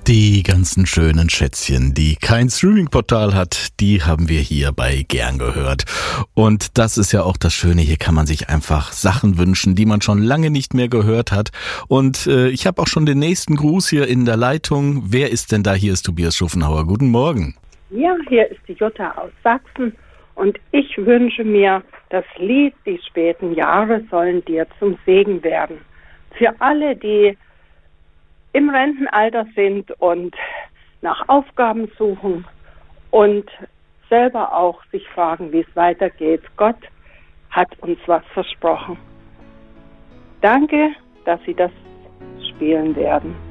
Die ganzen schönen Schätzchen, die kein Streaming-Portal hat, die haben wir hier bei Gern gehört. Und das ist ja auch das Schöne, hier kann man sich einfach Sachen wünschen, die man schon lange nicht mehr gehört hat. Und ich habe auch schon den nächsten Gruß hier in der Leitung. Wer ist denn da? Hier ist Tobias Schuffenhauer. Guten Morgen. Ja, hier ist die Jutta aus Sachsen und ich wünsche mir, das Lied Die späten Jahre sollen dir zum Segen werden. Für alle, die im Rentenalter sind und nach Aufgaben suchen und selber auch sich fragen, wie es weitergeht. Gott hat uns was versprochen. Danke, dass Sie das spielen werden.